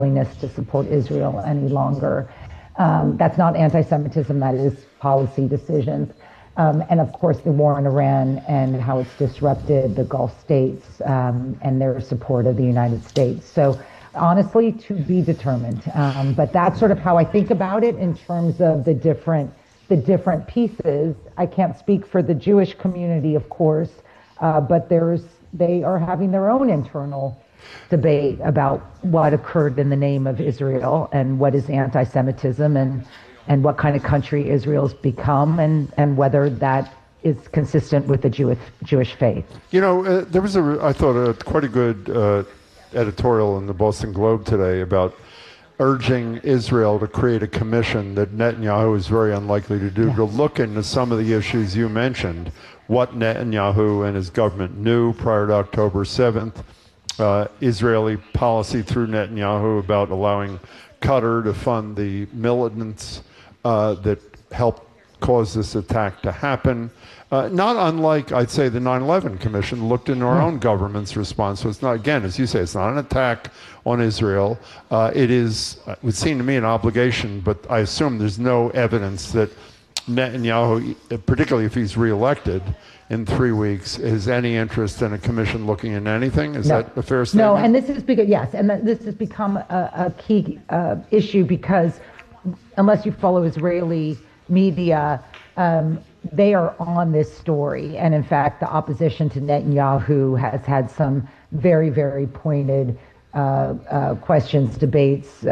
willingness to support Israel any longer. That's not anti-Semitism, that is policy decisions. And of course, the war in Iran and how it's disrupted the Gulf states and their support of the United States. So honestly, to be determined. But that's sort of how I think about it in terms of the different pieces. I can't speak for the Jewish community, of course, but they are having their own internal debate about what occurred in the name of Israel and what is anti-Semitism and what kind of country Israel's become and whether that is consistent with the Jewish faith. There was I thought quite a good editorial in the Boston Globe today about urging Israel to create a commission that Netanyahu is very unlikely to do, to look into some of the issues you mentioned, what Netanyahu and his government knew prior to October 7th, Israeli policy through Netanyahu about allowing Qatar to fund the militants that helped cause this attack to happen. Not unlike, I'd say, the 9/11 Commission looked into our own government's response. So it's not, again, as you say, it's not an attack on Israel. It would seem to me, an obligation, but I assume there's no evidence that Netanyahu, particularly if he's reelected in 3 weeks, has any interest in a commission looking into anything. Is that a fair statement? No, and this is because, yes, and this has become a key issue because unless you follow Israeli media, they are on this story. And in fact, the opposition to Netanyahu has had some very, very pointed questions, debates,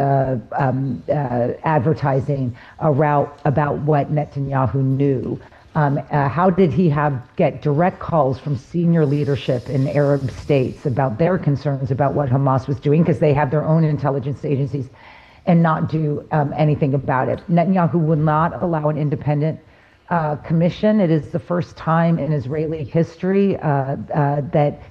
advertising about what Netanyahu knew. How did he get direct calls from senior leadership in Arab states about their concerns about what Hamas was doing, because they have their own intelligence agencies, and not do anything about it? Netanyahu will not allow an independent commission. It is the first time in Israeli history that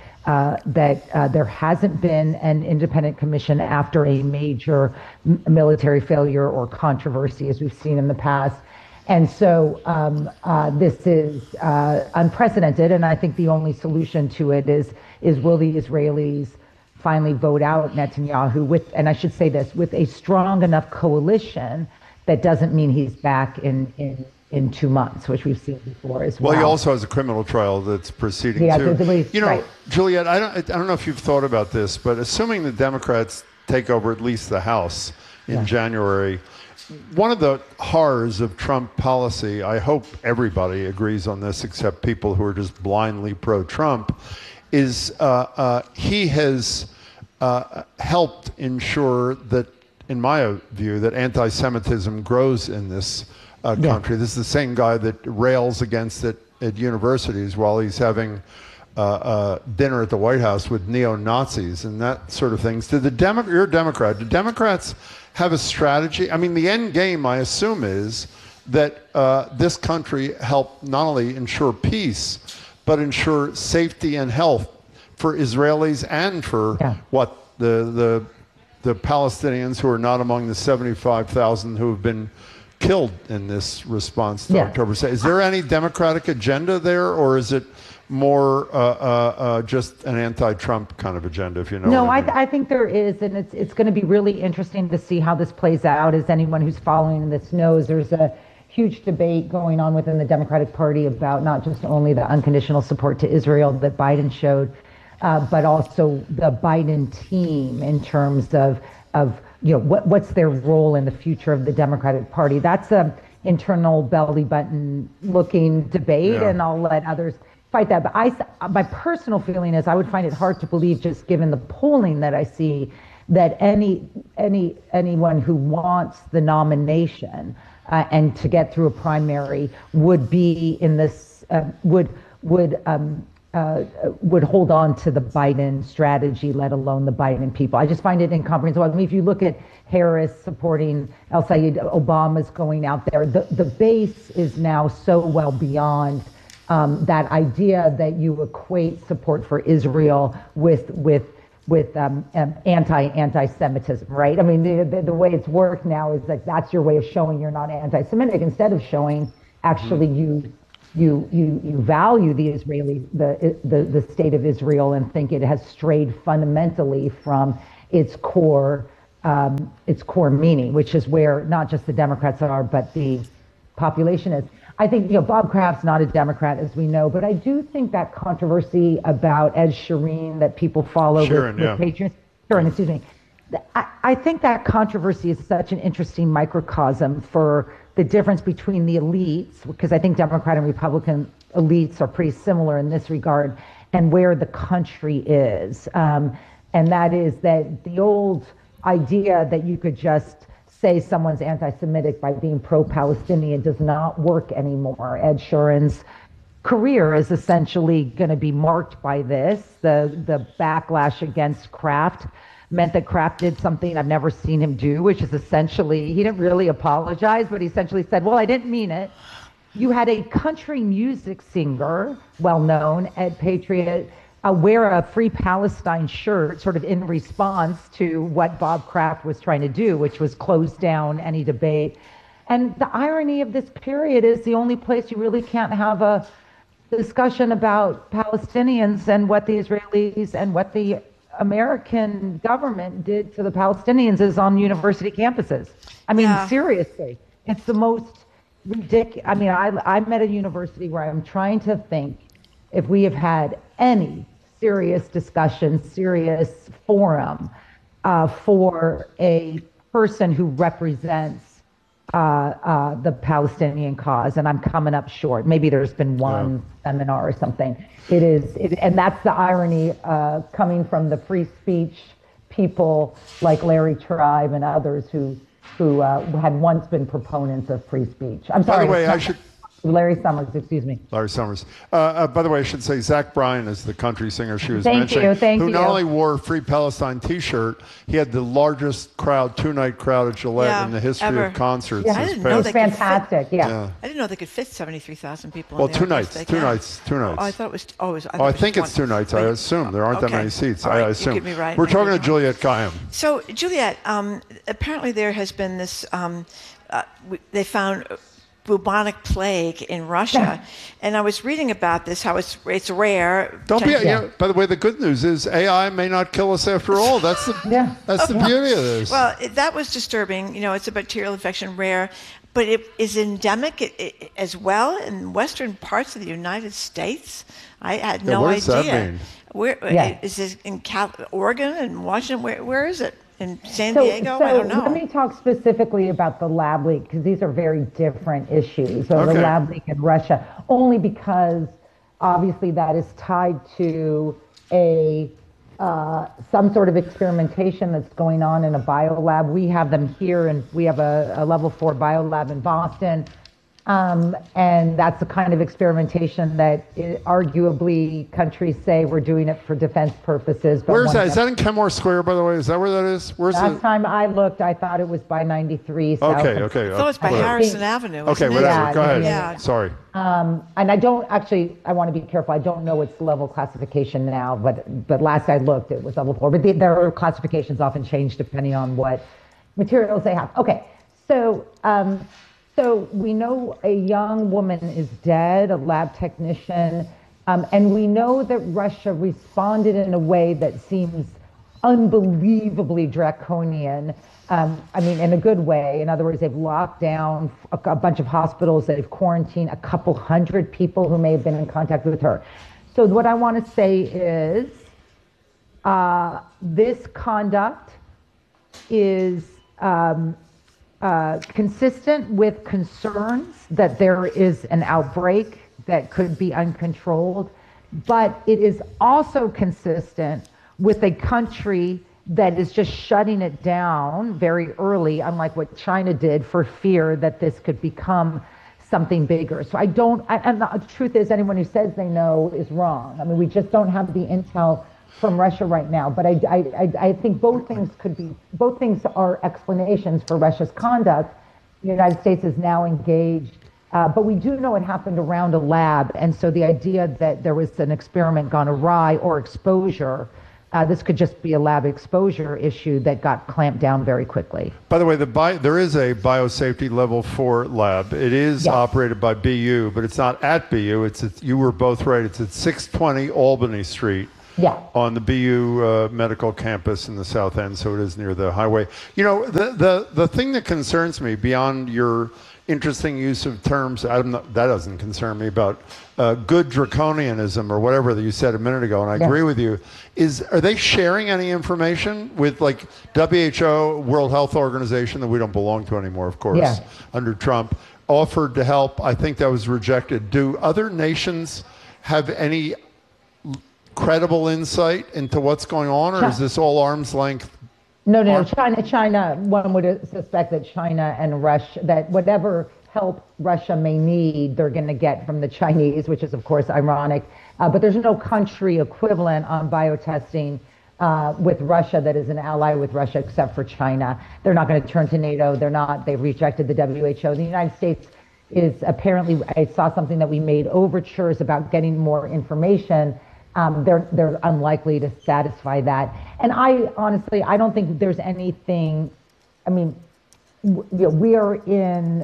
there hasn't been an independent commission after a major military failure or controversy, as we've seen in the past. And so this is unprecedented, and I think the only solution to it is will the Israelis finally vote out Netanyahu with, and I should say this, with a strong enough coalition that doesn't mean he's back in 2 months, which we've seen before as well. Well, he also has a criminal trial that's proceeding too. Right. Juliette, I don't know if you've thought about this, but assuming the Democrats take over at least the House in January, one of the horrors of Trump policy, I hope everybody agrees on this except people who are just blindly pro-Trump, is he has helped ensure that, in my view, that anti-Semitism grows in this country. This is the same guy that rails against it at universities while he's having dinner at the White House with neo-Nazis and that sort of things. You're a Democrat. Do Democrats have a strategy? I mean, the end game, I assume, is that this country help not only ensure peace, but ensure safety and health for Israelis and for the Palestinians who are not among the 75,000 who have been killed in this response to October 7th. Is there any Democratic agenda there, or is it more just an anti-Trump kind of agenda, if you know? No, I think there is, and it's going to be really interesting to see how this plays out. As anyone who's following this knows, there's a huge debate going on within the Democratic Party about not just only the unconditional support to Israel that Biden showed, but also the Biden team in terms of what's their role in the future of the Democratic Party. That's a internal belly button looking debate, and I'll let others fight that. But my personal feeling is I would find it hard to believe, just given the polling that I see, that anyone who wants the nomination and to get through a primary would be in this would hold on to the Biden strategy, let alone the Biden people. I just find it incomprehensible. I mean, if you look at Harris supporting El Sayed, Obama's going out there, the base is now so well beyond that idea that you equate support for Israel with anti-Semitism, right? I mean, the way it's worked now is like that's your way of showing you're not anti-Semitic, instead of showing actually you value the state of Israel and think it has strayed fundamentally from its core its core meaning, which is where not just the Democrats are, but the population is. I think, Bob Kraft's not a Democrat, as we know, but I do think that controversy about Ed Sheeran that people follow with Patriots, excuse me, I think that controversy is such an interesting microcosm for the difference between the elites, because I think Democrat and Republican elites are pretty similar in this regard, and where the country is. And that is that the old idea that you could just say someone's anti-Semitic by being pro-Palestinian does not work anymore. Ed Sheeran's career is essentially going to be marked by this. The backlash against Kraft meant that Kraft did something I've never seen him do, which is essentially, he didn't really apologize, but he essentially said, well, I didn't mean it. You had a country music singer, well-known, Ed Patriot, wear a Free Palestine shirt sort of in response to what Bob Kraft was trying to do, which was close down any debate. And the irony of this period is the only place you really can't have a discussion about Palestinians and what the Israelis and what the American government did to the Palestinians is on university campuses. I mean, seriously, it's the most ridiculous. I mean, I'm at a university where I'm trying to think if we have had any serious discussion, serious forum for a person who represents the Palestinian cause, and I'm coming up short. Maybe there's been one seminar or something. And that's the irony coming from the free speech people like Larry Tribe and others who had once been proponents of free speech. I'm sorry. By the way, Larry Summers, excuse me. Larry Summers. By the way, I should say Zach Bryan is the country singer she was mentioning. Who not only wore a Free Palestine T-shirt, he had the largest two-night crowd at Gillette in the history of concerts. Yeah, it was fantastic. I didn't know they could fit 73,000 people. Well, two nights. Oh, I thought it was always. I think it's 2 nights. I assume there aren't that many seats. Right, I assume. you get me right. We're talking to Juliette Kayyem. So, Juliette, apparently there has been this. They found bubonic plague in Russia, and I was reading about this, how it's rare. Don't be. By the way, the good news is AI may not kill us after all. That's the beauty of this. Well, that was disturbing. It's a bacterial infection, rare, but it is endemic as well in western parts of the United States. I had no idea. What does that mean? Where is this in Oregon and Washington? Where is it? In San Diego? I don't know. Let me talk specifically about the lab leak, because these are very different issues. So the lab leak in Russia, only because obviously that is tied to some sort of experimentation that's going on in a biolab. We have them here, and we have a level 4 biolab in Boston. And that's the kind of experimentation that arguably countries say we're doing it for defense purposes. But where's that? Is that in Kenmore Square, by the way? Is that where that is? Last time I looked, I thought it was by 93. Okay. I thought it was by Harrison Avenue. Okay, whatever. Go ahead. Yeah. Sorry. And I want to be careful. I don't know its level classification now, but last I looked, it was level 4. But their classifications often change depending on what materials they have. Okay, so we know a young woman is dead, a lab technician, and we know that Russia responded in a way that seems unbelievably draconian. In a good way. In other words, they've locked down a bunch of hospitals, they've quarantined a couple hundred people who may have been in contact with her. So what I want to say is this conduct is consistent with concerns that there is an outbreak that could be uncontrolled, but it is also consistent with a country that is just shutting it down very early, unlike what China did, for fear that this could become something bigger. So and the truth is, anyone who says they know is wrong. I mean, we just don't have the intel from Russia right now. But I think both things are explanations for Russia's conduct. The United States is now engaged, but we do know it happened around a lab. And so the idea that there was an experiment gone awry or exposure, this could just be a lab exposure issue that got clamped down very quickly. By the way, there is a biosafety level 4 lab. It is operated by BU, but it's not at BU. You were both right. It's at 620 Albany Street. Yeah. On the BU medical campus in the South End, so it is near the highway. You know, the thing that concerns me beyond your interesting use of terms, that doesn't concern me, about good draconianism or whatever that you said a minute ago, and I agree with you, are they sharing any information with, like, WHO, World Health Organization, that we don't belong to anymore, of course, under Trump, offered to help? I think that was rejected. Do other nations have any credible insight into what's going on, or is this all arm's length? No. China, one would suspect that China and Russia, that whatever help Russia may need, they're going to get from the Chinese, which is, of course, ironic. But there's no country equivalent on biotesting with Russia that is an ally with Russia except for China. They're not going to turn to NATO. They've rejected the WHO. The United States is apparently, I saw something that we made overtures about getting more information. They're unlikely to satisfy that. And I honestly don't think there's anything, I mean, we are in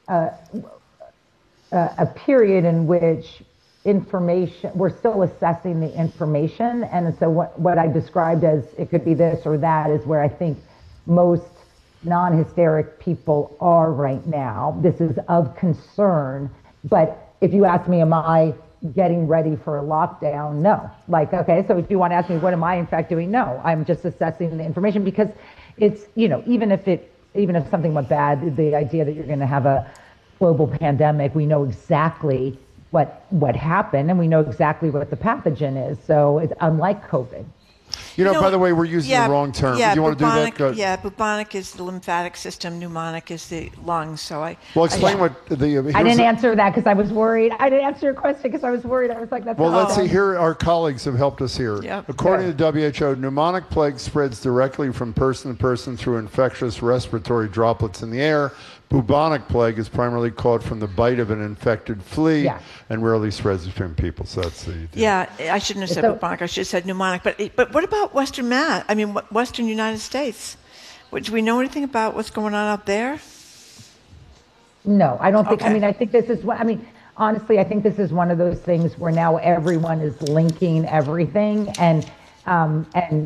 a period in which information, we're still assessing the information. And so what I described as it could be this or that is where I think most non-hysteric people are right now. This is of concern. But if you ask me, am I getting ready for a lockdown? No. Like, okay, so if you want to ask me, what am I in fact doing? No, I'm just assessing the information, because it's, even if something went bad, the idea that you're going to have a global pandemic, we know exactly what happened, and we know exactly what the pathogen is. So it's unlike COVID. By the way, we're using the wrong term. Yeah, do you want to do that? Go. Yeah, bubonic is the lymphatic system, pneumonic is the lungs. So explain what the. I didn't answer that because I was worried. I didn't answer your question because I was worried. I was like, that's. Well, let's see. Here, our colleagues have helped us here. Yep. According to WHO, pneumonic plague spreads directly from person to person through infectious respiratory droplets in the air. Bubonic plague is primarily caught from the bite of an infected flea and rarely spreads between people. So that's the idea. Yeah, I shouldn't have said bubonic. I should have said pneumonic. But what about Western Western United States? Do we know anything about what's going on out there? No, I don't think. Okay. I think this is what. Honestly, I think this is one of those things where now everyone is linking everything, and some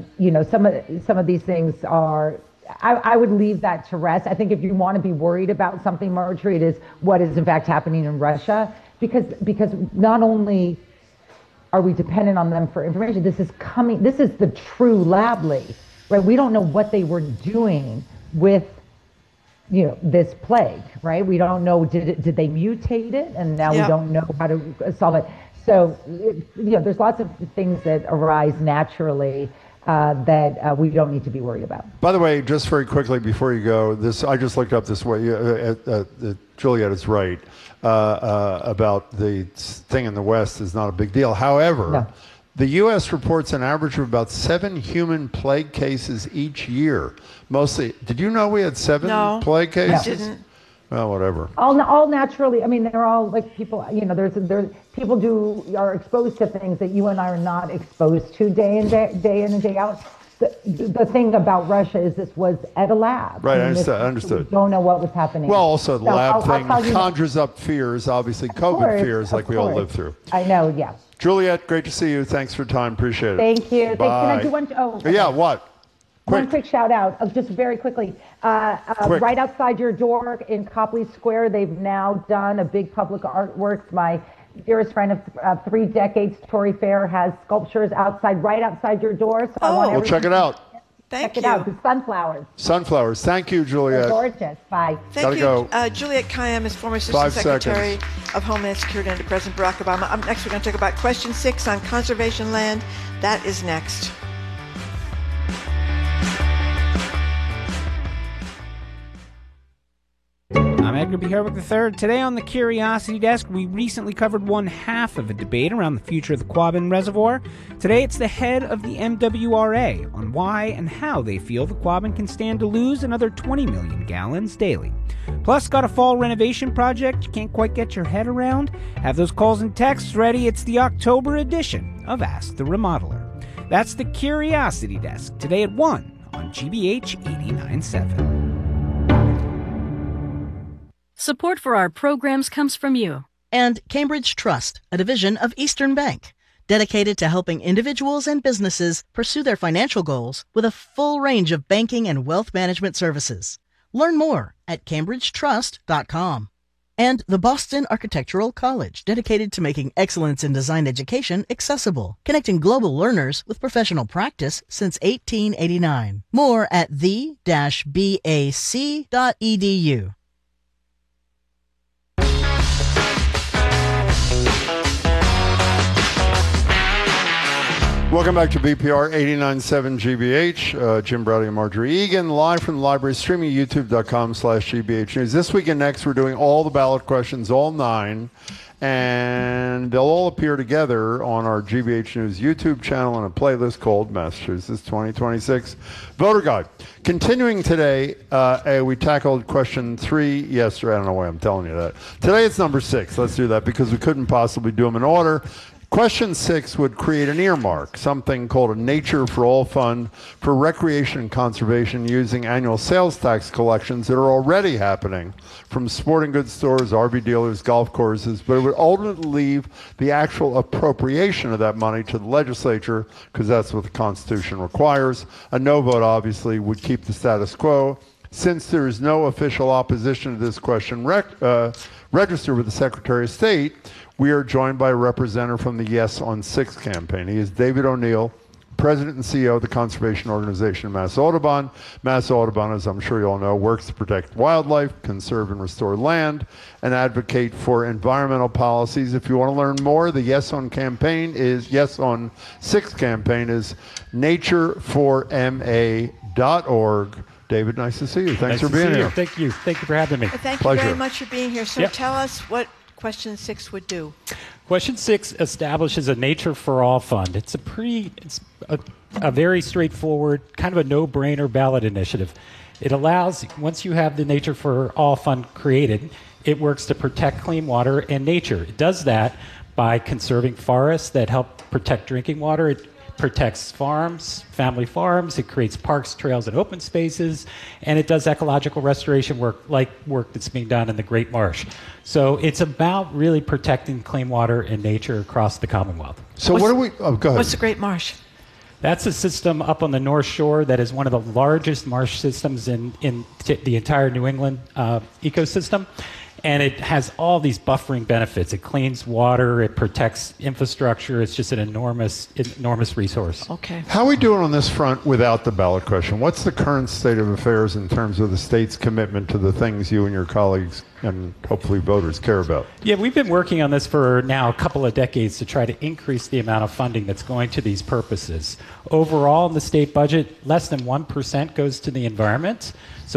of these things are. I would leave that to rest. I think if you want to be worried about something, Marjorie, it is what is in fact happening in Russia, because not only are we dependent on them for information, this is the true lab leak, right? We don't know what they were doing with this plague, right? We don't know, did they mutate it, and now we don't know how to solve it. So there's lots of things that arise naturally that we don't need to be worried about. By the way, just very quickly before you go, I just looked up this way. Juliet is right about the thing in the West is not a big deal. However, the U.S. reports an average of about 7 human plague cases each year. Mostly, did you know we had 7 plague cases? No, I didn't. Well, whatever. All naturally. They're all like people. There's people are exposed to things that you and I are not exposed to day in and day out. The thing about Russia is this was at a lab. Right, I understood. We don't know what was happening. Well, also the lab thing conjures up fears, obviously COVID fears like we all live through. I know, yeah. Juliet, great to see you. Thanks for your time. Appreciate it. Thank you. Bye. Can I do one? Okay. Yeah, what? One quick shout out, just very quickly. Right outside your door in Copley Square, they've now done a big public artworks. My dearest friend of 3 decades, Tori Fair, has sculptures right outside your door. So I want we'll check it out. Thank you. Check it out. The sunflowers. Sunflowers. Thank you, Juliet. They're gorgeous. Bye. Thank you. Go. Juliet Kayyem is former Assistant Secretary of Homeland Security under President Barack Obama. Up next, we're going to talk about question 6 on conservation land. That is next. I'm Edgar B. Herwick III. Today on the Curiosity Desk, we recently covered one half of a debate around the future of the Quabbin Reservoir. Today, it's the head of the MWRA on why and how they feel the Quabbin can stand to lose another 20 million gallons daily. Plus, got a fall renovation project you can't quite get your head around? Have those calls and texts ready. It's the October edition of Ask the Remodeler. That's the Curiosity Desk, today at 1 on GBH 89.7. Support for our programs comes from you. And Cambridge Trust, a division of Eastern Bank. dedicated to helping individuals and businesses pursue their financial goals with a full range of banking and wealth management services. Learn more at cambridgetrust.com. And the Boston Architectural College, dedicated to making excellence in design education accessible, connecting global learners with professional practice since 1889. More at the-bac.edu. Welcome back to BPR 89.7 GBH. Jim Browdy and Marjorie Egan, live from the library, streaming youtube.com/GBH News. This week and next, we're doing all the ballot questions, all 9, and they'll all appear together on our GBH News YouTube channel in a playlist called Massachusetts 2026 Voter Guide. Continuing today, we tackled question 3 yesterday. I don't know why I'm telling you that. Today it's number 6. Let's do that because we couldn't possibly do them in order. Question 6 would create an earmark, something called a Nature for All Fund for recreation and conservation using annual sales tax collections that are already happening from sporting goods stores, RV dealers, golf courses, but it would ultimately leave the actual appropriation of that money to the legislature because that's what the Constitution requires. A no vote, obviously, would keep the status quo. Since there is no official opposition to this question registered with the Secretary of State, we are joined by a representative from the Yes on 6 campaign. He is David O'Neill, President and CEO of the conservation organization Mass Audubon. Mass Audubon, as I'm sure you all know, works to protect wildlife, conserve and restore land, and advocate for environmental policies. If you want to learn more, the Yes on 6 campaign is natureforma.org. David, nice to see you. Thanks for being here. Thank you. Thank you for having me. Well, thank you Pleasure. very much for being here. So tell us what question 6 would do. Question 6 establishes a Nature for All fund. It's a very straightforward, kind of a no-brainer ballot initiative. It allows, once you have the Nature for All fund created, it works to protect clean water and nature. It does that by conserving forests that help protect drinking water. It protects farms, family farms. It creates parks, trails, and open spaces. And it does ecological restoration work, like work that's being done in the Great Marsh. So it's about really protecting clean water and nature across the Commonwealth. So go ahead. What's the Great Marsh? That's a system up on the North Shore that is one of the largest marsh systems in the entire New England ecosystem. And it has all these buffering benefits. It cleans water, it protects infrastructure. It's just an enormous resource. Okay. How are we doing on this front without the ballot question? What's the current state of affairs in terms of the state's commitment to the things you and your colleagues and hopefully voters care about? Yeah, we've been working on this for now a couple of decades to try to increase the amount of funding that's going to these purposes. Overall, in the state budget, less than 1% goes to the environment. So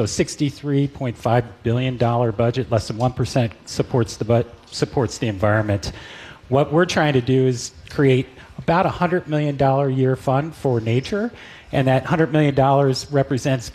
$63.5 billion budget, less than 1% supports the environment. What we're trying to do is create about a $100 million a year fund for nature, and that $100 million represents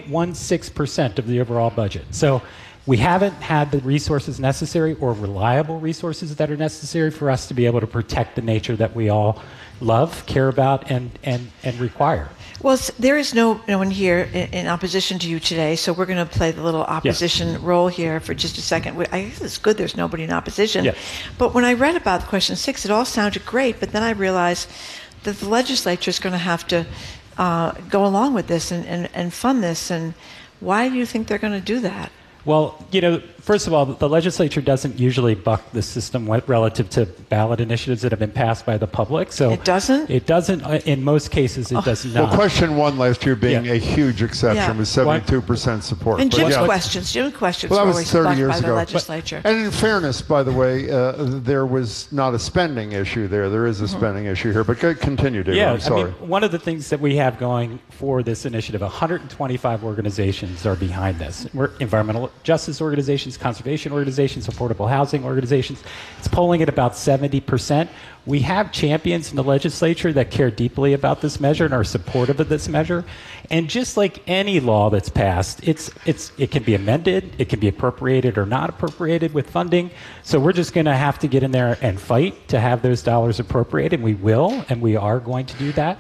0.16% of the overall budget. So we haven't had the resources necessary or reliable resources that are necessary for us to be able to protect the nature that we all love, care about, and require. Well, there is no one here in opposition to you today, so we're going to play the little opposition role here for just a second. I guess it's good there's nobody in opposition. Yeah. But when I read about question 6, it all sounded great, but then I realized that the legislature is going to have to go along with this and fund this. And why do you think they're going to do that? Well, first of all, the legislature doesn't usually buck the system relative to ballot initiatives that have been passed by the public. So it doesn't? It doesn't. In most cases, it does not. Well, question 1 last year being a huge exception with 72% support. And Jim's questions were always 30 bucked years by the ago. legislature. And in fairness, by the way, there was not a spending issue there. There is a spending issue here. But continue, David. I'm sorry. One of the things that we have going for this initiative, 125 organizations are behind this. We're environmental justice organizations, conservation organizations, affordable housing organizations. It's polling at about 70%. We have champions in the legislature that care deeply about this measure and are supportive of this measure. And just like any law that's passed, it can be amended, it can be appropriated or not appropriated with funding. So we're just going to have to get in there and fight to have those dollars appropriated, and we will, and we are going to do that.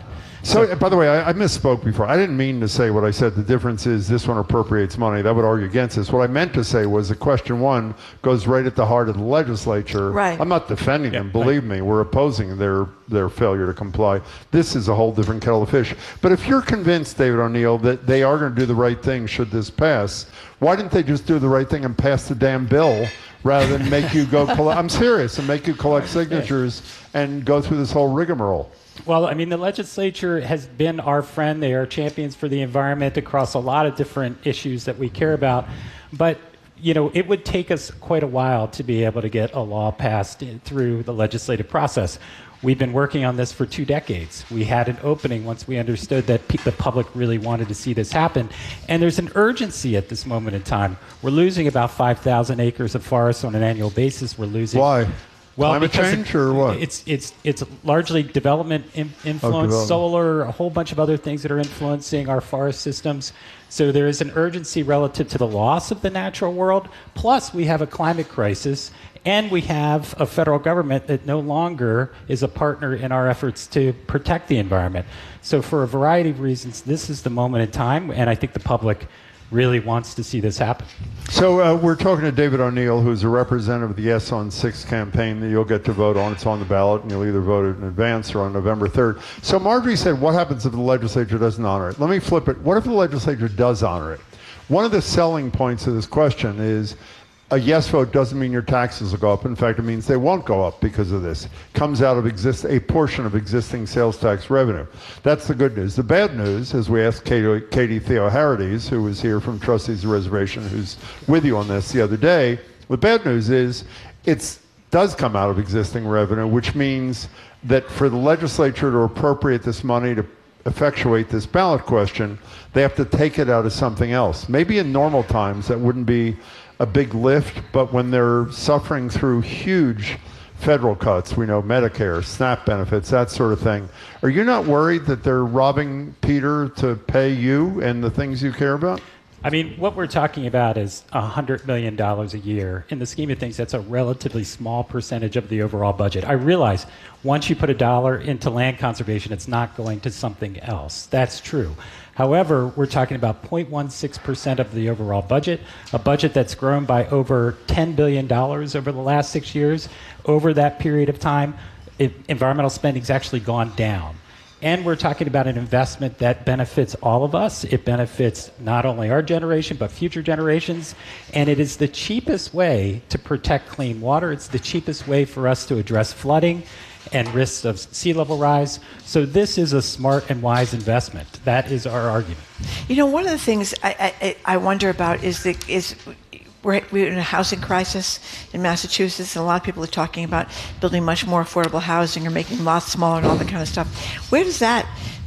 So, by the way, I misspoke before. I didn't mean to say what I said. The difference is this one appropriates money. That would argue against this. What I meant to say was that question one goes right at the heart of the legislature. Right. I'm not defending them. Believe me, we're opposing their failure to comply. This is a whole different kettle of fish. But if you're convinced, David O'Neill, that they are going to do the right thing should this pass, why didn't they just do the right thing and pass the damn bill rather than make you go collect? I'm serious, and make you collect signatures and go through this whole rigmarole. Well, I mean, the legislature has been our friend. They are champions for the environment across a lot of different issues that we care about. But, you know, it would take us quite a while to be able to get a law passed through the legislative process. We've been working on this for 2 decades. We had an opening once we understood that the public really wanted to see this happen. And there's an urgency at this moment in time. We're losing about 5,000 acres of forest on an annual basis. We're losing... Why? Well, climate change or what? It's largely development influence, solar, a whole bunch of other things that are influencing our forest systems. So there is an urgency relative to the loss of the natural world. Plus, we have a climate crisis, and we have a federal government that no longer is a partner in our efforts to protect the environment. So for a variety of reasons, this is the moment in time, and I think the public really wants to see this happen. So we're talking to David O'Neill, who's a representative of the Yes on 6 campaign that you'll get to vote on. It's on the ballot, and you'll either vote it in advance or on November 3rd. So Marjorie said, what happens if the legislature doesn't honor it? Let me flip it. What if the legislature does honor it? One of the selling points of this question is a yes vote doesn't mean your taxes will go up. In fact, it means they won't go up because of this. It comes out of a portion of existing sales tax revenue. That's the good news. The bad news, as we asked Katie Theoharides, who was here from Trustees of the Reservation, who's with you on this the other day, the bad news is it does come out of existing revenue, which means that for the legislature to appropriate this money to effectuate this ballot question, they have to take it out of something else. Maybe in normal times that wouldn't be a big lift, but when they're suffering through huge federal cuts, we know Medicare, SNAP benefits, that sort of thing, are you not worried that they're robbing Peter to pay you and the things you care about? I mean, what we're talking about is $100 million a year. In the scheme of things, that's a relatively small percentage of the overall budget. I realize once you put $1 into land conservation, it's not going to something else. That's true. However, we're talking about 0.16% of the overall budget, a budget that's grown by over $10 billion over the last 6 years. Over that period of time, environmental spending's actually gone down. And we're talking about an investment that benefits all of us. It benefits not only our generation, but future generations. And it is the cheapest way to protect clean water. It's the cheapest way for us to address flooding and risks of sea level rise. So this is a smart and wise investment. That is our argument. You know, one of the things I wonder about is we're in a housing crisis in Massachusetts, and a lot of people are talking about building much more affordable housing or making lots smaller and all that kind of stuff. Where does that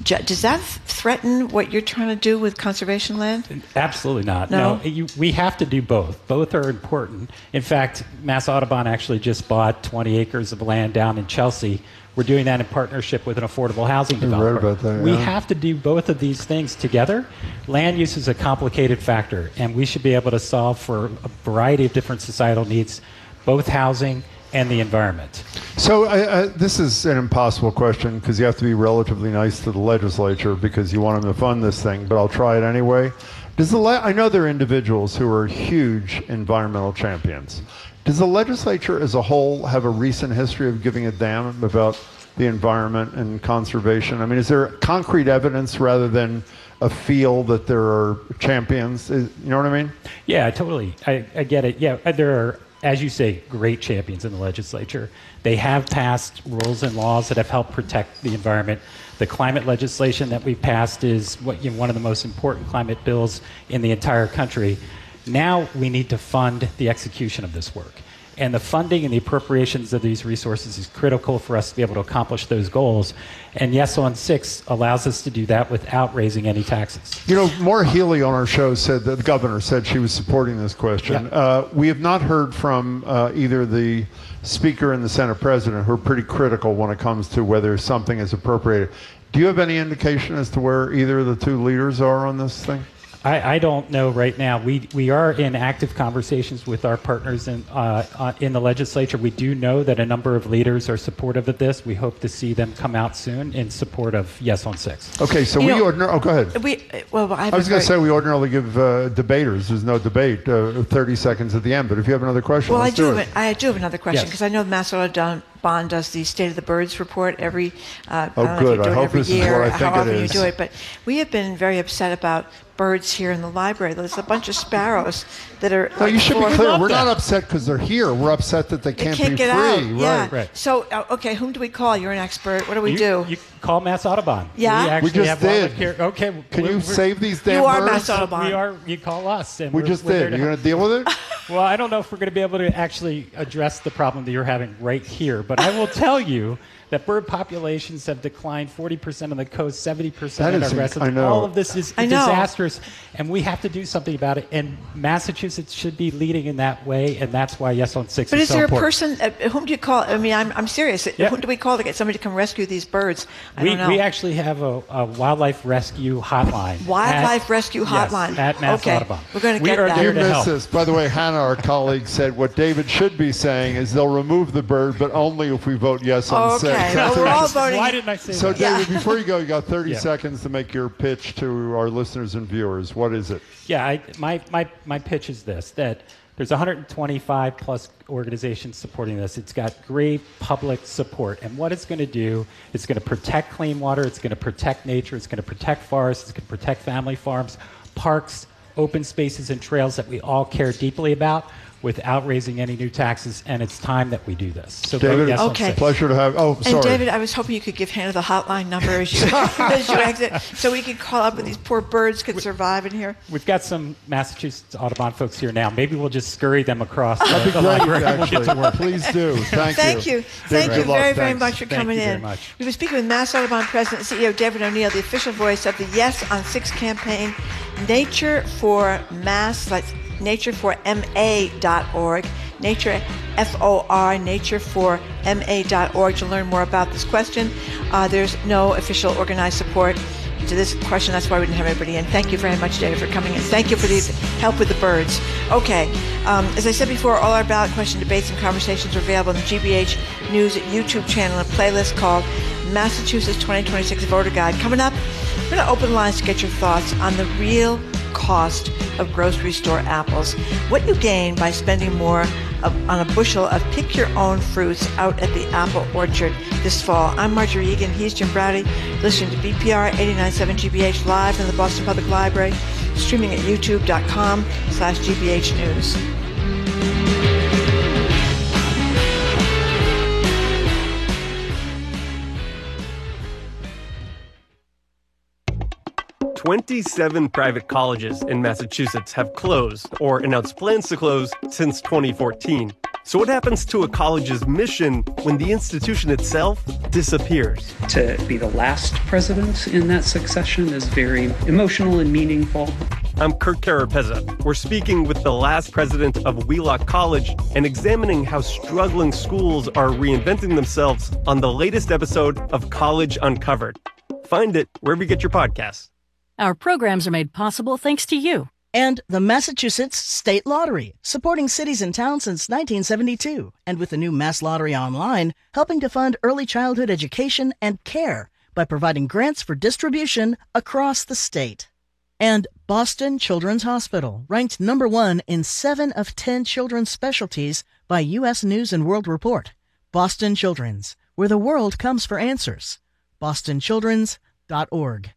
threaten what you're trying to do with conservation land? Absolutely not. No? We have to do both. Both are important. In fact, Mass Audubon actually just bought 20 acres of land down in Chelsea. We're doing that in partnership with an affordable housing developer. Right about that, yeah. We have to do both of these things together. Land use is a complicated factor, and we should be able to solve for a variety of different societal needs, both housing and the environment. So this is an impossible question because you have to be relatively nice to the legislature because you want them to fund this thing, but I'll try it anyway. I know there are individuals who are huge environmental champions. Does the legislature as a whole have a recent history of giving a damn about the environment and conservation? I mean, is there concrete evidence rather than a feel that there are champions? You know what I mean? Yeah, totally. I get it. Yeah, there are, as you say, great champions in the legislature. They have passed rules and laws that have helped protect the environment. The climate legislation that we've passed is one of the most important climate bills in the entire country. Now we need to fund the execution of this work. And the funding and the appropriations of these resources is critical for us to be able to accomplish those goals. And Yes on 6 allows us to do that without raising any taxes. You know, Maura Healey on our show said that the governor said she was supporting this question. Yeah. We have not heard from either the Speaker and the Senate President, who are pretty critical when it comes to whether something is appropriated. Do you have any indication as to where either of the two leaders are on this thing? I don't know right now. We are in active conversations with our partners in the legislature. We do know that a number of leaders are supportive of this. We hope to see them come out soon in support of Yes on 6. Okay, so go ahead. I was going to say we ordinarily give debaters. There's no debate. 30 seconds at the end. But if you have another question, I do have another question because I know Mass Audubon does the State of the Birds report every. I hope this is what I think it is. How often you do it, but we have been very upset about birds here in the library. There's a bunch of sparrows that are. No, you should be clear. We're not upset because they're here. We're upset that they can't be get free. Out. Right. So, whom do we call? You're an expert. What do we do? You call Mass Audubon. Yeah. We just did. Okay. Can you save these damn birds? You birds? are Mass Audubon. We are. You call us. And we just did. You're going to deal with it? Well, I don't know if we're going to be able to actually address the problem that you're having right here, but I will tell you that bird populations have declined 40% on the coast, 70% in our residents. I know. All of this is disastrous, and we have to do something about it. And Massachusetts should be leading in that way, and that's why Yes on 6 but is so important. But is there a person, whom do you call? I mean, I'm serious. Yep. Whom do we call to get somebody to come rescue these birds? I don't know. We actually have a wildlife rescue hotline. Wildlife rescue hotline. Yes, at Mass Audubon. We're going to get that. You missed this. By the way, Hannah, our colleague, said what David should be saying is they'll remove the bird, but only if we vote yes on 6. Okay. Well, we're all voting. Why didn't I say so, that? David, before you go, you got 30 seconds to make your pitch to our listeners and viewers. What is it? Yeah, my pitch is this, that there's 125 plus organizations supporting this. It's got great public support. And what it's going to do, it's going to protect clean water, it's going to protect nature, it's going to protect forests, it's going to protect family farms, parks, open spaces, and trails that we all care deeply about, without raising any new taxes, and it's time that we do this. So David, yes, okay. Pleasure to have. Oh, sorry. And David, I was hoping you could give Hannah the hotline number as you exit, so we could call up and these poor birds could survive in here. We've got some Massachusetts Audubon folks here now. Maybe we'll just scurry them across That'd the be great, library. actually. We'll get to work. Please do. Thank you. Thank you very much for coming in. Very much. We were speaking with Mass Audubon President and CEO David O'Neill, the official voice of the Yes on 6 campaign, Nature for Mass, like natureforma.org, Nature, F-O-R, natureforma.org to learn more about this question. There's no official organized support to this question. That's why we didn't have everybody in. Thank you very much, David, for coming in. Thank you for the help with the birds. Okay, as I said before, all our ballot question debates and conversations are available on the GBH News YouTube channel, a playlist called Massachusetts 2026 Voter Guide. Coming up, we're going to open lines to get your thoughts on the real cost of grocery store apples. What you gain by spending more on a bushel of pick-your-own fruits out at the apple orchard this fall. I'm Marjorie Egan. He's Jim Browdy. Listening to BPR 89.7 GBH live in the Boston Public Library, streaming at youtube.com/GBH News. "27 private colleges in Massachusetts have closed or announced plans to close since 2014. So what happens to a college's mission when the institution itself disappears? To be the last president in that succession is very emotional and meaningful. I'm Kirk Carapezza. We're speaking with the last president of Wheelock College and examining how struggling schools are reinventing themselves on the latest episode of College Uncovered. Find it wherever you get your podcasts. Our programs are made possible thanks to you. And the Massachusetts State Lottery, supporting cities and towns since 1972. And with the new Mass Lottery Online, helping to fund early childhood education and care by providing grants for distribution across the state. And Boston Children's Hospital, ranked number 1 in 7 of 10 children's specialties by U.S. News & World Report. Boston Children's, where the world comes for answers. bostonchildrens.org.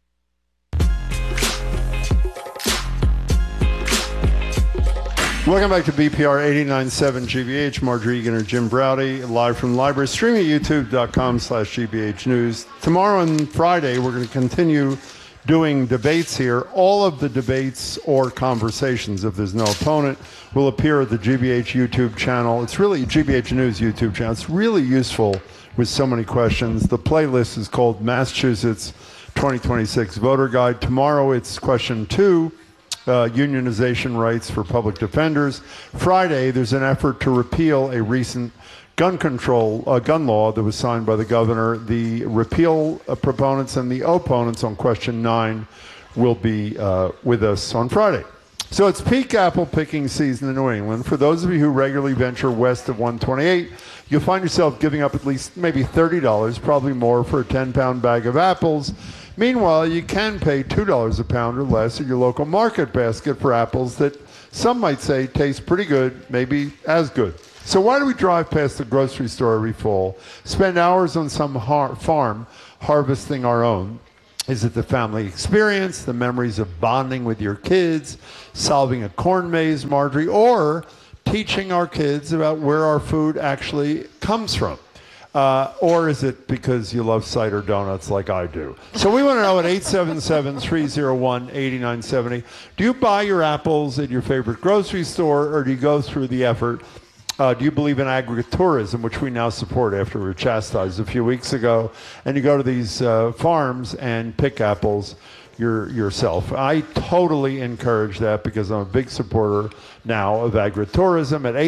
Welcome back to BPR 89.7 GBH. Marjorie Egan and Jim Browdy, live from the library, streaming at youtube.com/GBH News. Tomorrow and Friday, we're going to continue doing debates here. All of the debates or conversations, if there's no opponent, will appear at the GBH YouTube channel. It's really GBH News YouTube channel. It's really useful with so many questions. The playlist is called Massachusetts 2026 Voter Guide. Tomorrow, it's question 2. Unionization rights for public defenders. Friday, there's an effort to repeal a recent gun law that was signed by the governor. The repeal proponents and the opponents on question 9 will be with us on Friday. So it's peak apple picking season in New England. For those of you who regularly venture west of 128, you'll find yourself giving up at least maybe $30, probably more, for a 10-pound bag of apples. Meanwhile, you can pay $2 a pound or less at your local market basket for apples that some might say taste pretty good, maybe as good. So why do we drive past the grocery store every fall, spend hours on some farm harvesting our own? Is it the family experience, the memories of bonding with your kids, solving a corn maze, Marjorie, or teaching our kids about where our food actually comes from? Or is it because you love cider donuts like I do? So we want to know at 877-301-8970, do you buy your apples at your favorite grocery store, or do you go through the effort? Do you believe in agritourism, which we now support after we were chastised a few weeks ago, and you go to these farms and pick apples yourself? I totally encourage that because I'm a big supporter now of agritourism at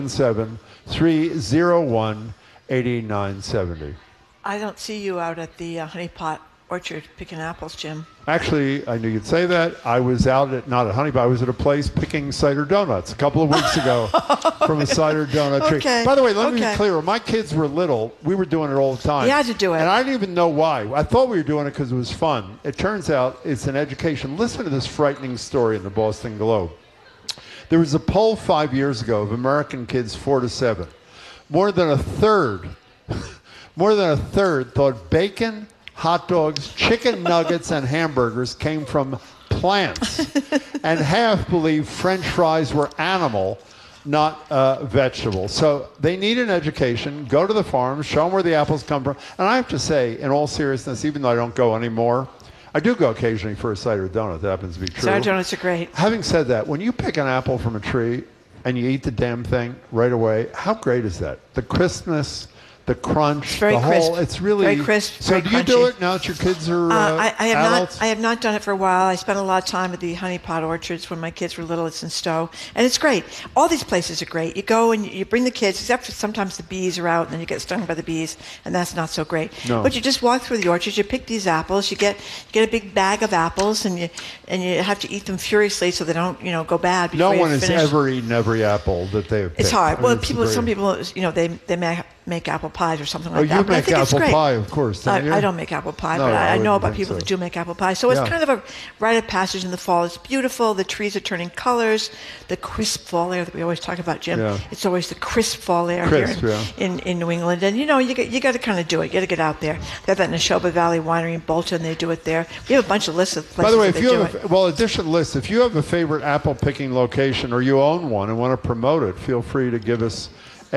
877-301-8970. I don't see you out at the Honey Pot Orchard picking apples, Jim. Actually, I knew you'd say that. I was out at, not at Honey Pot, I was at a place picking cider donuts a couple of weeks ago from a cider donut tree. Okay. By the way, let me be clear. When my kids were little, we were doing it all the time. You had to do it. And I didn't even know why. I thought we were doing it because it was fun. It turns out it's an education. Listen to this frightening story in the Boston Globe. There was a poll 5 years ago of American kids 4 to 7. More than a third thought bacon, hot dogs, chicken nuggets, and hamburgers came from plants. And half believe French fries were animal, not vegetable. So they need an education. Go to the farm, show them where the apples come from. And I have to say, in all seriousness, even though I don't go anymore, I do go occasionally for a cider donut. That happens to be true. Cider donuts are great. Having said that, when you pick an apple from a tree and you eat the damn thing right away, how great is that? The crispness, the crunch, very the crisp. whole, it's really very crisp. So very do you crunchy. do it now that your kids are I have adults? not. I have not done it for a while. I spent a lot of time at the Honey Pot Orchards when my kids were little. It's in Stowe, and it's great. All these places are great. You go and you bring the kids, except for sometimes the bees are out, and then you get stung by the bees, and that's not so great. No. But you just walk through the orchards. You pick these apples. You get a big bag of apples, and you have to eat them furiously so they don't go bad. No before one you has finish. ever eaten every apple that they have picked. It's hard. I Well, mean, some people, they make apple pies or something like that. you But I make think it's apple great. pie, of course, don't you? I don't make apple pie, No, but I I know wouldn't about think people so. that do make apple pie. So it's Yeah. kind of a rite of passage in the fall. It's beautiful. The trees are turning colors. The crisp fall air that we always talk about, Jim. Yeah. It's always the crisp fall air Crisp, here yeah. in New England. And you got to kind of do it. You got to get out there. They have that Neshoba Valley Winery in Bolton. They do it there. We have a bunch of lists of places By the way, that if they you do have it. addition list, if you have a favorite apple picking location or you own one and want to promote it, feel free to give us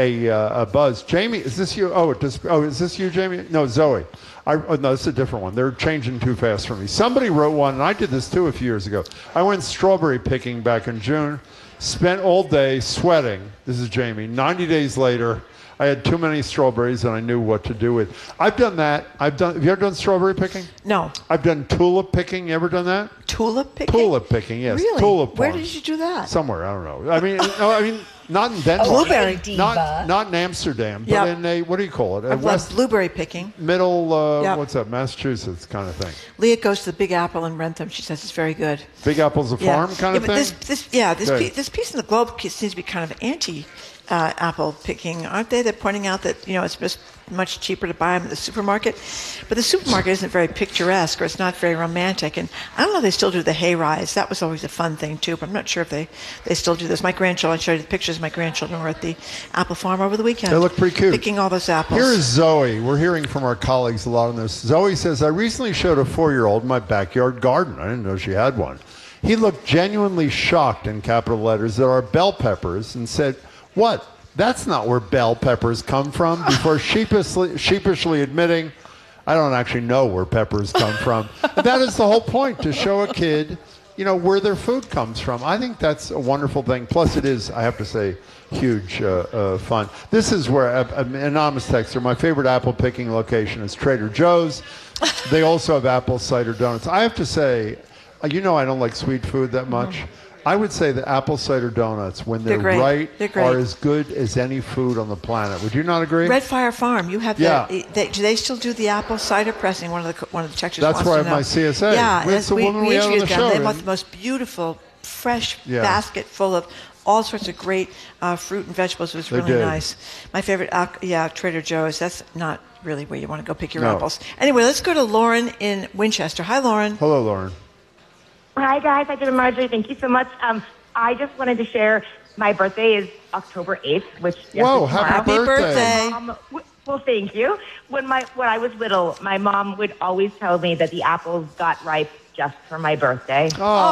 a buzz. Jamie, is this you? Is this you, Jamie? No, Zoe. No, it's a different one. They're changing too fast for me. Somebody wrote one, and I did this too a few years ago. I went strawberry picking back in June, spent all day sweating. This is Jamie. 90 days later, I had too many strawberries, and I knew what to do with. I've done that. Have you ever done strawberry picking? No. I've done tulip picking. You ever done that? Tulip picking? Tulip picking, yes. Really? Tulip Where farms. did you do that? Somewhere, I don't know. I mean, not in Denmark. Blueberry. Not in Amsterdam, but Yep. in a, what do you call it? A I've loved blueberry picking. middle, Yep. what's that, Massachusetts kind of thing. Leah goes to the Big Apple in Rentham. She says it's very good. Big Apple's a farm kind of but thing? This piece in the Globe seems to be kind of anti-apple picking, aren't they? They're pointing out that it's just much cheaper to buy them at the supermarket, but the supermarket isn't very picturesque, or it's not very romantic. And I don't know if they still do the hay rise. That was always a fun thing too, but I'm not sure if they still do this. My grandchildren, I showed you the pictures. My grandchildren were at the apple farm over the weekend. They look pretty cute. Picking all those apples. Here is Zoe. We're hearing from our colleagues a lot on this. Zoe says, I recently showed a 4-year-old my backyard garden. I didn't know she had one. He looked genuinely shocked in capital letters at our bell peppers and said, "What? That's not where bell peppers come from," before sheepishly admitting, "I don't actually know where peppers come from." And that is the whole point, to show a kid, where their food comes from. I think that's a wonderful thing. Plus it is, I have to say, huge fun. This is where, an anonymous texter, my favorite apple picking location is Trader Joe's. They also have apple cider donuts. I have to say, I don't like sweet food that much. I would say the apple cider donuts, when they're great. right, They're great. are as good as any food on the planet. Would you not agree? Red Fire Farm, you have Yeah. do they still do the apple cider pressing? One of the textures That's wants where I to have know. my CSA. Yeah, It's the woman we had on interviewed the them. show, They bought and- the most beautiful, fresh Yeah. basket full of all sorts of great fruit and vegetables. It was They really did. nice. My favorite, Trader Joe's. That's not really where you want to go pick your No. apples. Anyway, let's go to Lauren in Winchester. Hi, Lauren. Hello, Lauren. Hi, guys. Hi, Jim and Marjorie. Thank you so much. I just wanted to share my birthday is October 8th, which Whoa, is happy tomorrow. birthday. Well, thank you. When I was little, my mom would always tell me that the apples got ripe just for my birthday.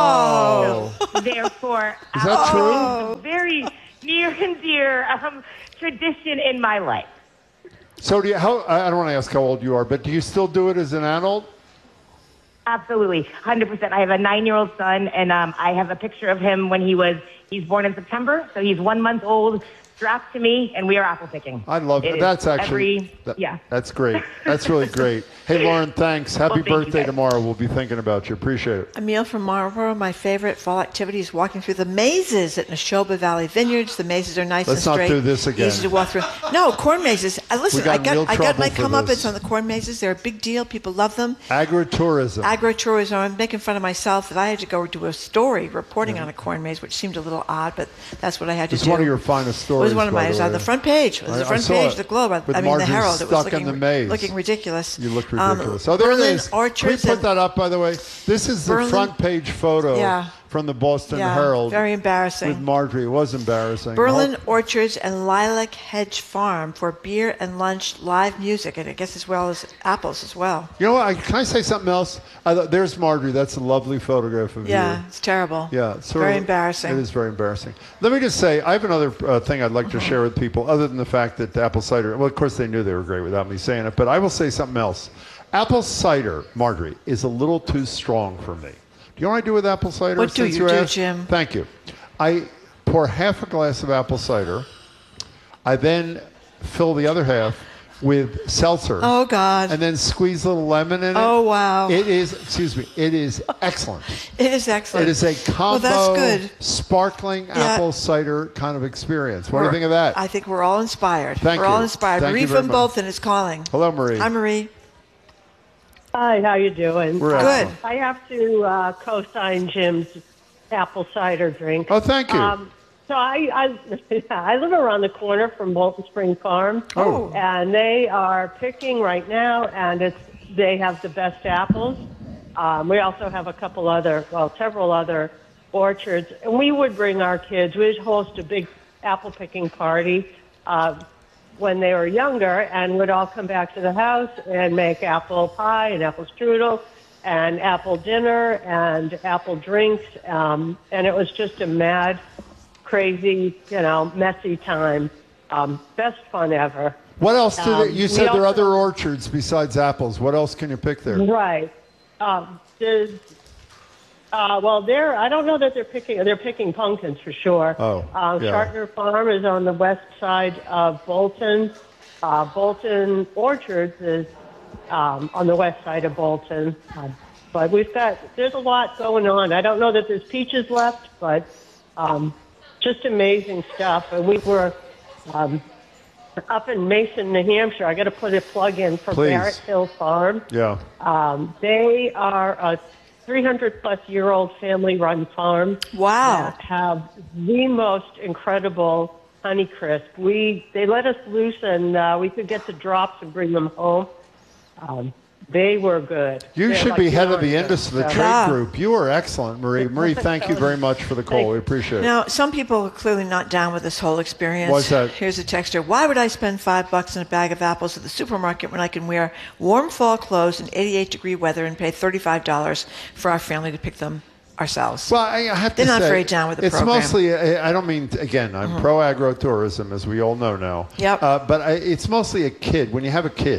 Oh. Therefore, Is that true? apples is a very near and dear tradition in my life. So I don't want to ask how old you are, but do you still do it as an adult? Absolutely, 100%. I have a 9-year-old son, and I have a picture of him when he's born in September, so he's 1 month old, strapped to me, and we are apple picking. I love It that. is That's actually, yeah. that's great. That's really great. Hey, Lauren, thanks. Happy Thank you, birthday guys. tomorrow. We'll be thinking about you. Appreciate it. Emil from Marlboro. My favorite fall activity is walking through the mazes at Neshoba Valley Vineyards. The mazes are nice Let's and not straight. do this again. Easy to walk through. No, corn mazes. Listen, We got in real I got my trouble for comeuppance this. on the corn mazes. They're a big deal. People love them. Agritourism. Agritourism. I'm making fun of myself that I had to go do a story reporting on a corn maze, which seemed a little odd, but that's what I had to It's do. one of your finest stories. It was one of by mine. It was the on the way. front page. It was the I front saw page it. of the Globe. With I mean, the Marjorie Herald. It was stuck in the maze. looking ridiculous. You looked ridiculous. Oh, there Berlin it is. Can we Orchards put that up, by the way? This is the Berlin- front page photo Yeah. from the Boston Yeah, Herald. very embarrassing. With Marjorie. It was embarrassing. Berlin Oh, Orchards and Lilac Hedge Farm for beer and lunch live music, and I guess as well as apples as well. You know what? Can I say something else? There's Marjorie. That's a lovely photograph of you. Yeah, it's terrible. Yeah, it's very embarrassing. It is very embarrassing. Let me just say, I have another thing I'd like to share with people, other than the fact that the apple cider. Well, of course, they knew they were great without me saying it, but I will say something else. Apple cider, Marjorie, is a little too strong for me. Do you know what I do with apple cider? What do since you do, asked? Jim? Thank you. I pour half a glass of apple cider. I then fill the other half with seltzer. Oh, God. And then squeeze a little lemon in it. Oh, wow. It is, it is excellent. It is excellent. It is a combo, Well, that's good. sparkling apple cider kind of experience. What do you think of that? I think we're all inspired. Thank we're you. all inspired. Thank Marie you very from much. Bolton is calling. Hello, Marie. Hi, Marie. Hi, how you doing? We're Good. excellent. I have to co-sign Jim's apple cider drink. Oh, thank you. So I live around the corner from Bolton Spring Farm. Oh. And they are picking right now, and they have the best apples. We also have several other orchards. And we would bring our kids. We'd host a big apple picking party when they were younger, and would all come back to the house and make apple pie and apple strudel and apple dinner and apple drinks. And it was just a mad, crazy, messy time. Best fun ever. What else do they, you we said there are also- other orchards besides apples. What else can you pick there? Right. I don't know that they're picking pumpkins for sure. Oh, yeah. Shartner Farm is on the west side of Bolton. Bolton Orchards is on the west side of Bolton. But there's a lot going on. I don't know that there's peaches left, but just amazing stuff. And we were up in Mason, New Hampshire. I got to put a plug in for Please. Barrett Hill Farm. Yeah. They are a 300-plus-year-old family-run farm. Wow. That have the most incredible Honeycrisp. They let us loose, and we could get the drops and bring them home. They were good. You They're should like be head of the oranges. industry, the trade Yeah. group. You are excellent, Marie. Marie, thank you very much for the call. We appreciate it. Now, some people are clearly not down with this whole experience. Why's that? Here's a texter. Why would I spend $5 on a bag of apples at the supermarket when I can wear warm fall clothes in 88-degree weather and pay $35 for our family to pick them ourselves? Well, I have to They're say, not very down with the it's program. mostly, I don't mean, again, I'm pro agro-tourism, as we all know now. Yep. But it's mostly a kid. When you have a kid,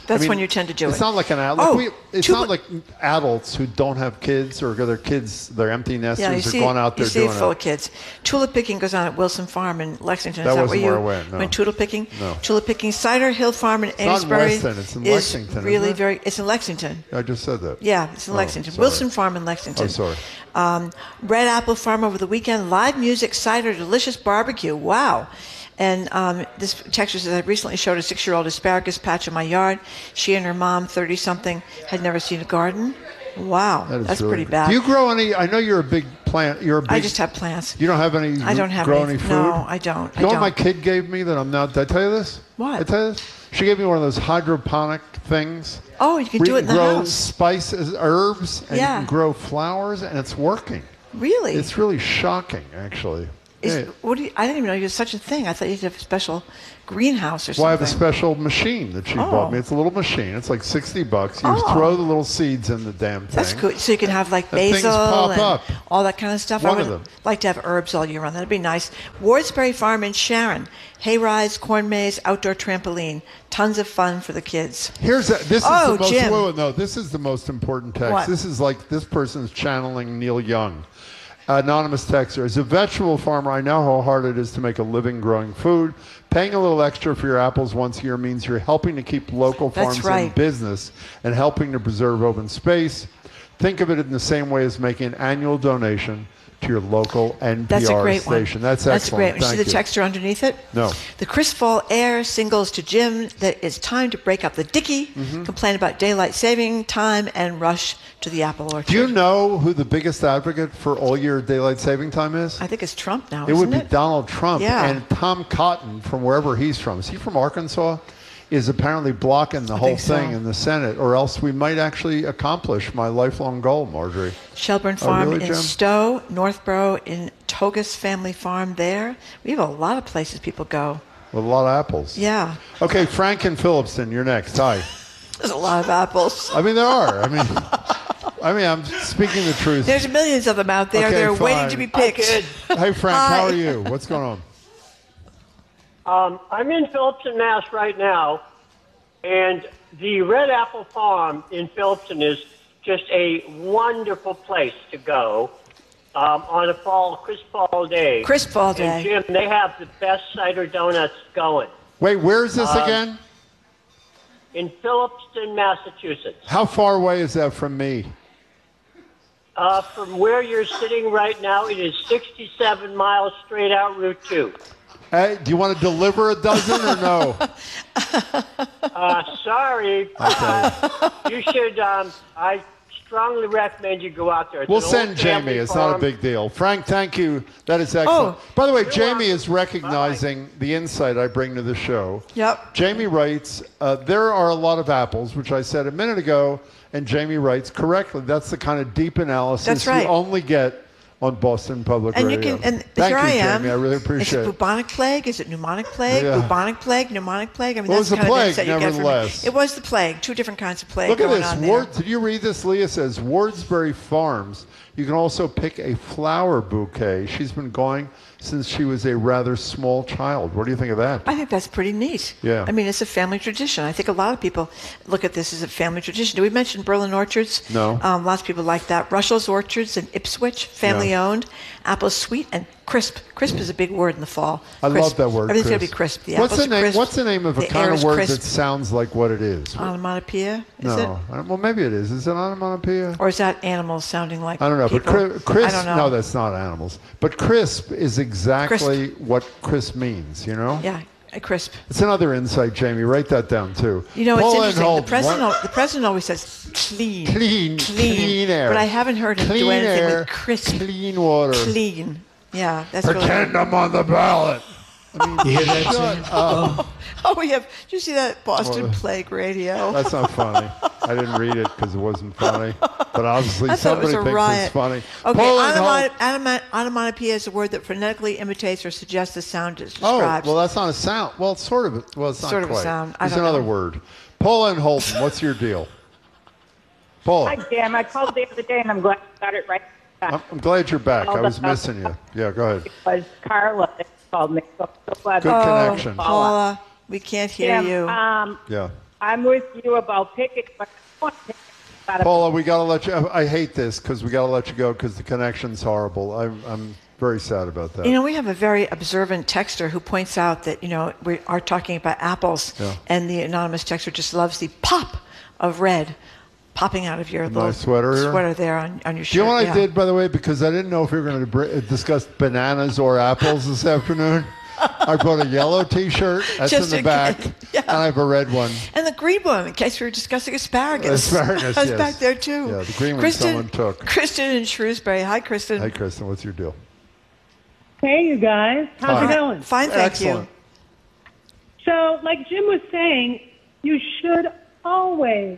That's when you tend to do it's it. Not like an it's not like adults who don't have kids or their kids, they're empty nesters, are going out there doing it. Full of kids. Tulip picking goes on at Wilson Farm in Lexington. Is that where where I went. No. Went tulip picking? No. Tulip picking. Cider Hill Farm in Amesbury. It's not in Weston. It's in Lexington. Really isn't it? it's in Lexington. I just said that. Yeah, it's in Lexington. Sorry. Wilson Farm in Lexington. Oh, sorry. Red Apple Farm over the weekend. Live music, cider, delicious barbecue. Wow. And this texter says, I recently showed a 6-year-old asparagus patch in my yard. She and her mom, 30-something, had never seen a garden. Wow, that's really pretty bad. Do you grow any? I know you're a big plant. I just have plants. You don't have any? I don't have any food? No, I don't. You know what my kid gave me that I'm now? Did I tell you this? What? Did I tell you this? She gave me one of those hydroponic things. Oh, you can do it in the grow house. Spices, herbs, and you can grow flowers, and it's working. Really? It's really shocking, actually. I didn't even know you had such a thing. I thought you'd have a special greenhouse or something. Well, I have a special machine that she bought me. It's a little machine. It's like $60. You throw the little seeds in the damn thing. That's good. So you can have like basil and all that kind of stuff. One of them. Like to have herbs all year round. That'd be nice. Wardsbury Farm in Sharon. Hay rides, corn maze, outdoor trampoline. Tons of fun for the kids. This is the most Jim. This is the most important text. What? This is like this person's channeling Neil Young. Anonymous texter. As a vegetable farmer, I know how hard it is to make a living growing food. Paying a little extra for your apples once a year means you're helping to keep local farms in business and helping to preserve open space. Think of it in the same way as making an annual donation to your local NPR That's a great station. One. That's That's excellent. great. See the texture underneath it? No. The Chris Fall Air singles to Jim that it's time to break up the Dickie, complain about daylight saving time, and rush to the apple orchard. Do you know who the biggest advocate for all year daylight saving time is? I think it's Trump now, It would be Donald Trump. Yeah. And Tom Cotton, from wherever he's from, is he from Arkansas? Is apparently blocking the whole thing in the Senate, or else we might actually accomplish my lifelong goal, Marjorie. Shelburne Farm really, in Jim? Stowe, Northborough in Togus Family Farm there. We have a lot of places people go. With a lot of apples. Yeah. Okay, Frank in Phillipston, you're next. Hi. There's a lot of apples. I mean, there are. I mean, I'm speaking the truth. There's millions of them out there. Okay, They're fine. waiting to be picked. Hey, Frank, how are you? What's going on? I'm in Phillipston, Mass. right now, and the Red Apple Farm in Phillipston is just a wonderful place to go on a crisp fall day. Crisp fall day. And Jim, they have the best cider donuts going. Wait, where is this again? In Phillipston, Massachusetts. How far away is that from me? From where you're sitting right now, it is 67 miles straight out Route 2. Hey, do you want to deliver a dozen or no? Sorry. You should, I strongly recommend you go out there. It's We'll an send old Jamie. family It's farm. not a big deal. Frank, thank you. That is excellent. By the way, Jamie is welcome. recognizing the insight I bring to the show. Yep. Jamie writes, there are a lot of apples, which I said a minute ago, and Jamie writes correctly. That's the kind of deep analysis That's right. you only get on Boston Public And Radio. you can, and Thank here you, I am. Jamie. I really appreciate Is it. it bubonic plague? Is it pneumonic plague? Yeah. Bubonic plague, pneumonic plague? I mean, Well, that's it was the the kind of plague, insight you get from nevertheless. it was the plague. Two different kinds of plague Look at going this. on there. Did you read this? Leah says, Wardsbury Farms. You can also pick a flower bouquet. She's been going since she was a rather small child. What do you think of that? I think that's pretty neat. Yeah. I mean, it's a family tradition. I think a lot of people look at this as a family tradition. Do we mention Berlin Orchards? No. Lots of people like that. Russell's Orchards in Ipswich, family owned. Apples sweet and crisp. Crisp is a big word in the fall. I Crisp. love that word. Everything's got to crisp. be crisp. The What's apples the are name? crisp. What's the name of a The kind air of is word crisp. that sounds like what it is? Onomatopoeia? Is No. Well, maybe it is. Is it onomatopoeia? Or is that animals sounding like I don't know, people? but crisp. I don't know. No, that's not animals. But crisp is exactly what crisp means. You know. Yeah, a crisp. It's another insight, Jamie. Write that down too. You know, it's Paul interesting. Enholt, The president always says clean. Clean air. But I haven't heard him do Clean anything air, with crisp. clean water. Clean. Yeah, that's Pretend I'm on the ballot. I mean, You hear that, shut Jim? up. Oh, we have. Did you see that Boston Well, Plague radio? That's not funny. I didn't read it because it wasn't funny. But obviously I thought it was somebody a thinks riot. it's funny. Okay, Paul Enholt. onomatopoeia is a word that phonetically imitates or suggests the sound it Oh, describes. well, that's not a sound. Well, it's sort of. Well, it's not Sort of a quite. sound. I It's don't another know. word. Paul and Holton, what's your deal? Paul, Hi, Jim. I called the other day, and I'm glad you got it right back. I'm glad you're back. I was Hold on. missing you. Yeah, go ahead. It was Carla that called me. So I'm so glad Good that- connection. Paula, we can't hear Jim, you. Yeah. I'm with you about picking, but I want to pick about it. Paula, we got to let you. I hate this because we got to let you go because the connection's horrible. I'm very sad about that. You know, we have a very observant texter who points out that, you know, we are talking about apples, and the anonymous texter just loves the pop of red popping out of your little sweater there on your shirt. Do you know what I did, by the way? Because I didn't know if we were going to discuss bananas or apples this afternoon. I brought a yellow T-shirt, that's Just in the back, and I have a red one. And the green one, in case we were discussing asparagus. Asparagus, That's yes. back there, too. Yeah, the green one someone took. Kristen in Shrewsbury. Hi, Kristen. Hey, Kristen, what's your deal? Hey, you guys. How's it going? Fine, thank you. So, like Jim was saying, you should always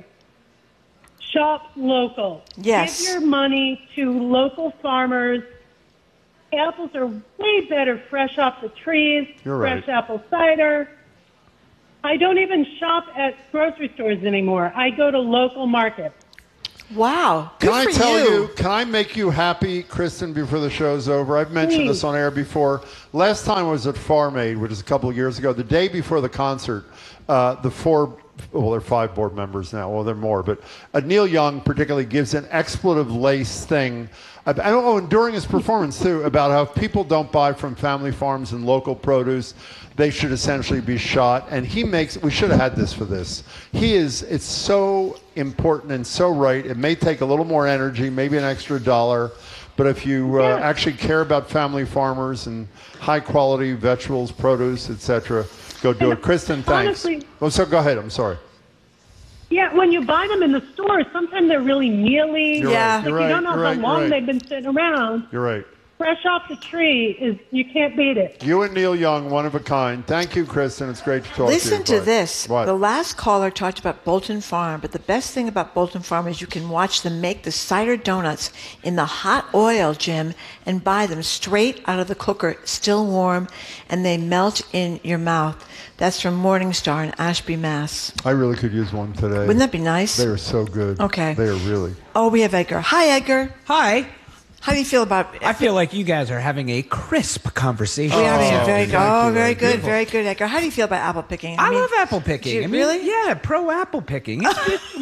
shop local. Yes. Give your money to local farmers. Apples are way better fresh off the trees. You're fresh right. apple cider. I don't even shop at grocery stores anymore. I go to local markets. Wow. Can I tell you, can I make you happy, Kristen, before the show's over? I've mentioned this on air before. Last time I was at Farm Aid, which is a couple of years ago. The day before the concert, there are 5 board members now. Well, there are more. But Neil Young particularly gives an expletive-laced thing. And during his performance, too, about how if people don't buy from family farms and local produce, they should essentially be shot. And we should have had this for this. It's so important and so right. It may take a little more energy, maybe an extra $1. But if you actually care about family farmers and high-quality vegetables, produce, etc., go do it. Kristen, thanks. Honestly, so go ahead. I'm sorry. Yeah, when you buy them in the store, sometimes they're really mealy. You're right. Like you don't know how long they've been sitting around. You're right. Fresh off the tree you can't beat it. You and Neil Young, one of a kind. Thank you, Kristen. It's great to talk to you. Listen to this. What? The last caller talked about Bolton Farm, but the best thing about Bolton Farm is you can watch them make the cider donuts in the hot oil, Jim, and buy them straight out of the cooker, still warm, and they melt in your mouth. That's from Morningstar in Ashby, Mass. I really could use one today. Wouldn't that be nice? They are so good. Okay. They are really. Oh, we have Edgar. Hi, Edgar. Hi. How do you feel about it? I feel like you guys are having a crisp conversation. We are very good. Oh, very good. Very good, Edgar. How do you feel about apple picking? I love apple picking. Really? Yeah, pro apple picking. No,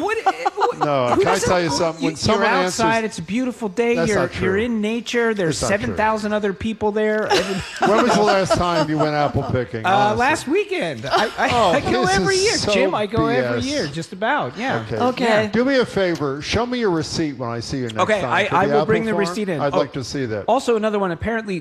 can I tell you something? When someone you're outside, answers, it's a beautiful day. That's not true. You're in nature. There's 7,000 other people there. When was the last time you went apple picking? Last weekend. I go every year. So Jim, I go BS. every year, just about. Yeah. Okay. Yeah. Do me a favor. Show me your receipt when I see you next time. Okay, I will bring the receipt in. I'd like to see that. Also, another one. Apparently,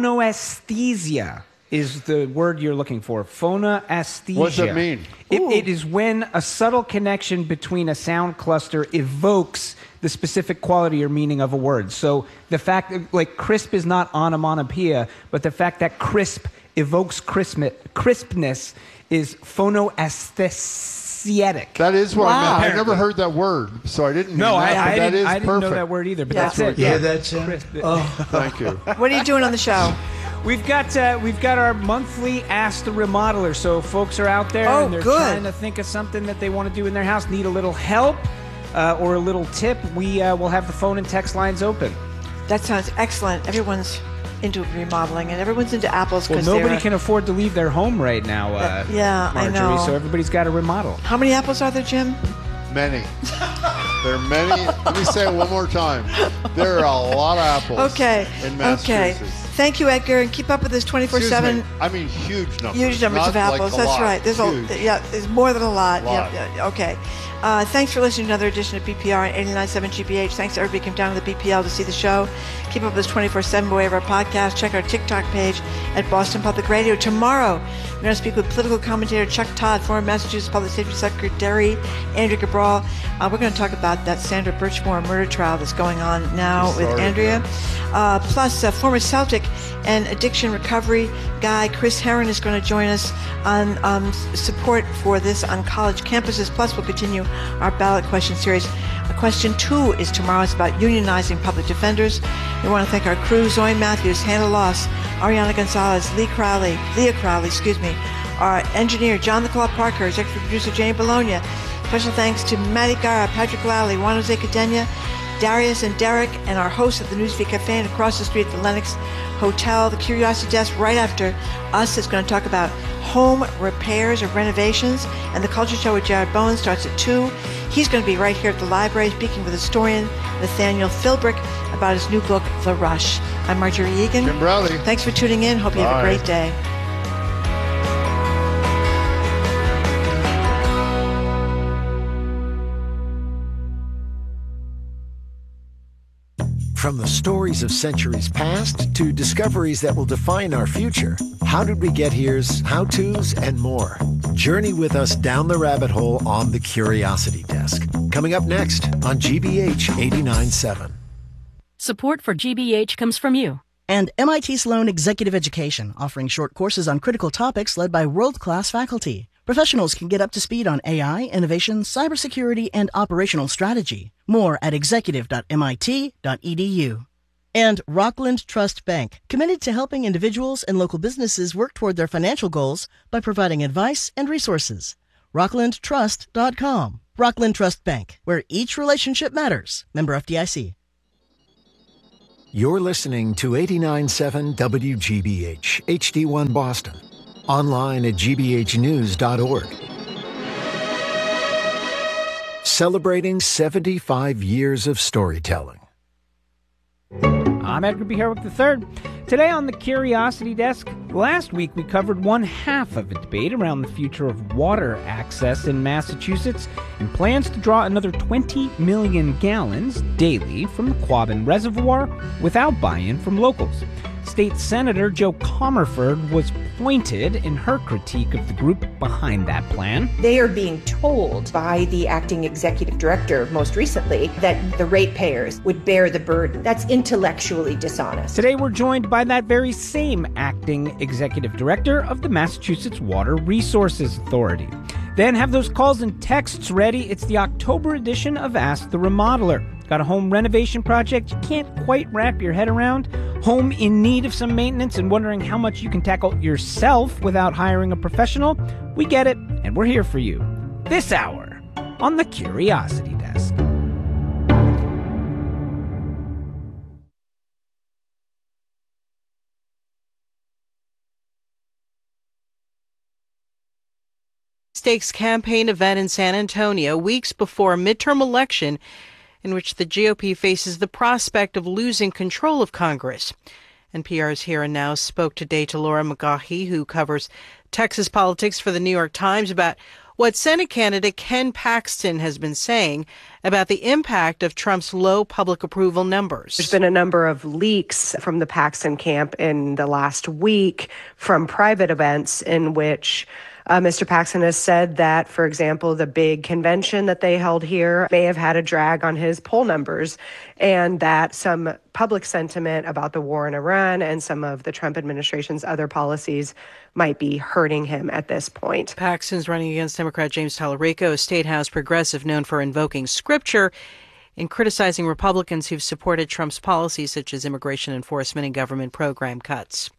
phonoesthesia is the word you're looking for. Phonoesthesia. What does that mean? It is when a subtle connection between a sound cluster evokes the specific quality or meaning of a word. So the fact that, like, crisp is not onomatopoeia, but the fact that crisp evokes crispness is phonoesthesia. That is what I meant. I never heard that word, so I didn't know that. I didn't know that word either, but that's it. Yeah, that's it. Oh, thank you. What are you doing on the show? We've got our monthly Ask the Remodeler. So if folks are out there and they're trying to think of something that they want to do in their house, need a little help or a little tip, we will have the phone and text lines open. That sounds excellent. Everyone's into remodeling and everyone's into apples. Well, nobody can afford to leave their home right now, yeah, Marjorie, I know. so everybody's got to remodel. How many apples are there, Jim? Many. There are many. Let me say it one more time. There are a lot of apples in Massachusetts. Thank you, Edgar, and keep up with this 24/7. I mean, huge numbers. Huge numbers of apples. Like That's right. There's there's more than a lot. Lot. Okay. Thanks for listening to another edition of BPR and 89.7 GPH. Thanks to everybody who came down to the BPL to see the show. Keep up with us 24/7 by way of our podcast. Check our TikTok page at Boston Public Radio. Tomorrow, we're going to speak with political commentator Chuck Todd, former Massachusetts Public Safety Secretary Andrea Cabral. We're going to talk about that Sandra Birchmore murder trial that's going on now with Andrea. Plus, former Celtic and addiction recovery guy Chris Herron is going to join us on support for this on college campuses. Plus, we'll continue our ballot question series. Question 2 is tomorrow. It's about unionizing public defenders. We want to thank our crew: Zoe Matthews, Hannah Loss, Ariana Gonzalez, Leah Crowley, our engineer John the Claw Parker, executive producer Jane Bologna. Special thanks to Maddie Gara, Patrick Lally, Juan Jose Cadena, Darius and Derek and our hosts at the Newsweek Cafe and across the street at the Lenox Hotel. The Curiosity Desk right after us is going to talk about home repairs or renovations. And the Culture Show with Jared Bowen starts at 2. He's going to be right here at the library speaking with historian Nathaniel Philbrick about his new book, The Rush. I'm Marjorie Egan. Jim Browley. Thanks for tuning in. Hope you have a great day. From the stories of centuries past to discoveries that will define our future, How Did We Get Here's, how-tos, and more. Journey with us down the rabbit hole on the Curiosity Desk. Coming up next on GBH 89.7. Support for GBH comes from you. And MIT Sloan Executive Education, offering short courses on critical topics led by world-class faculty. Professionals can get up to speed on AI, innovation, cybersecurity, and operational strategy. More at executive.mit.edu. And Rockland Trust Bank, committed to helping individuals and local businesses work toward their financial goals by providing advice and resources. RocklandTrust.com. Rockland Trust Bank, where each relationship matters. Member FDIC. You're listening to 89.7 WGBH, HD1 Boston. Online at gbhnews.org. Celebrating 75 years of storytelling. I'm Edgar B. Herwick III. Today on the Curiosity Desk, last week we covered one half of a debate around the future of water access in Massachusetts and plans to draw another 20 million gallons daily from the Quabbin Reservoir without buy-in from locals. State Senator Jo Comerford was pointed in her critique of the group behind that plan. They are being told by the acting executive director most recently that the ratepayers would bear the burden. That's intellectually dishonest. Today we're joined by that very same acting executive director of the Massachusetts Water Resources Authority. Then have those calls and texts ready. It's the October edition of Ask the Remodeler. Got a home renovation project you can't quite wrap your head around? Home in need of some maintenance and wondering how much you can tackle yourself without hiring a professional? We get it, and we're here for you. This hour on the Curiosity Desk. Stakes campaign event in San Antonio weeks before a midterm election in which the GOP faces the prospect of losing control of Congress. NPR's Here and Now spoke today to Laura McGaughey, who covers Texas politics for the New York Times, about what Senate candidate Ken Paxton has been saying about the impact of Trump's low public approval numbers. There's been a number of leaks from the Paxton camp in the last week from private events in which Mr. Paxton has said that, for example, the big convention that they held here may have had a drag on his poll numbers, and that some public sentiment about the war in Iran and some of the Trump administration's other policies might be hurting him at this point. Paxton's running against Democrat James Tallarico, a state house progressive known for invoking scripture in criticizing Republicans who've supported Trump's policies such as immigration enforcement and government program cuts.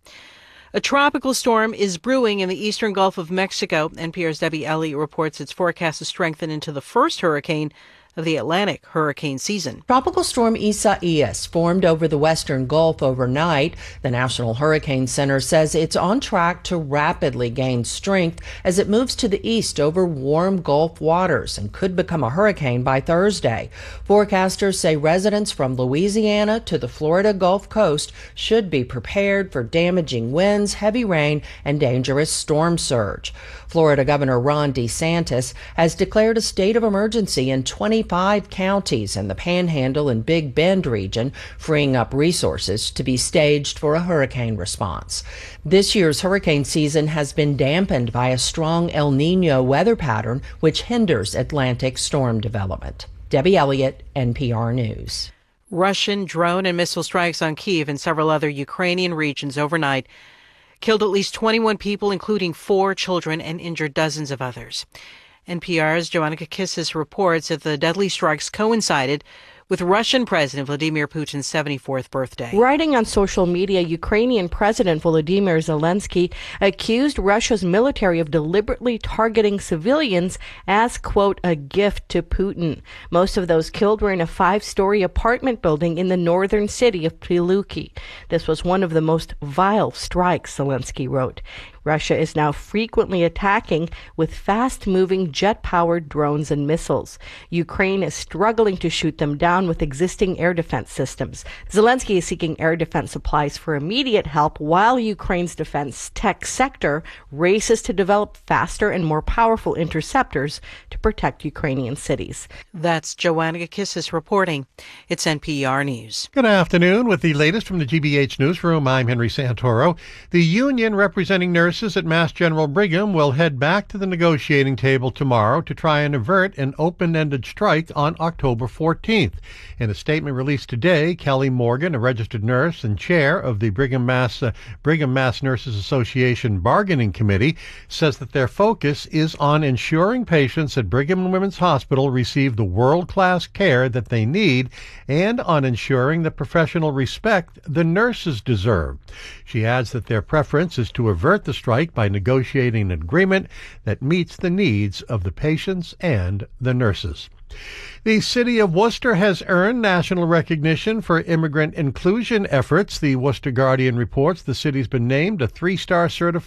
A tropical storm is brewing in the eastern Gulf of Mexico. NPR's Debbie Elliott reports it's forecast to strengthen into the first hurricane of the Atlantic hurricane season. Tropical storm Isaias formed over the western Gulf overnight. The National Hurricane Center says it's on track to rapidly gain strength as it moves to the east over warm Gulf waters and could become a hurricane by Thursday. Forecasters say residents from Louisiana to the Florida Gulf Coast should be prepared for damaging winds, heavy rain, and dangerous storm surge. Florida Governor Ron DeSantis has declared a state of emergency in 25 counties in the Panhandle and Big Bend region, freeing up resources to be staged for a hurricane response. This year's hurricane season has been dampened by a strong El Niño weather pattern, which hinders Atlantic storm development. Debbie Elliott, NPR News. Russian drone and missile strikes on Kyiv and several other Ukrainian regions overnight killed at least 21 people, including 4 children, and injured dozens of others. NPR's Joanna Kakissis reports that the deadly strikes coincided with Russian President Vladimir Putin's 74th birthday. Writing on social media, Ukrainian President Volodymyr Zelensky accused Russia's military of deliberately targeting civilians as, quote, a gift to Putin. Most of those killed were in a 5-story apartment building in the northern city of Prilupki. This was one of the most vile strikes, Zelensky wrote. Russia is now frequently attacking with fast-moving jet-powered drones and missiles. Ukraine is struggling to shoot them down with existing air defense systems. Zelensky is seeking air defense supplies for immediate help while Ukraine's defense tech sector races to develop faster and more powerful interceptors to protect Ukrainian cities. That's Joanna Kissis reporting. It's NPR News. Good afternoon. With the latest from the GBH Newsroom, I'm Henry Santoro. The union representing nurses at Mass General Brigham will head back to the negotiating table tomorrow to try and avert an open-ended strike on October 14th. In a statement released today, Kelly Morgan, a registered nurse and chair of the Brigham Mass Nurses Association Bargaining Committee, says that their focus is on ensuring patients at Brigham and Women's Hospital receive the world-class care that they need and on ensuring the professional respect the nurses deserve. She adds that their preference is to avert the strike by negotiating an agreement that meets the needs of the patients and the nurses. The city of Worcester has earned national recognition for immigrant inclusion efforts. The Worcester Guardian reports the city's been named a 3-star certified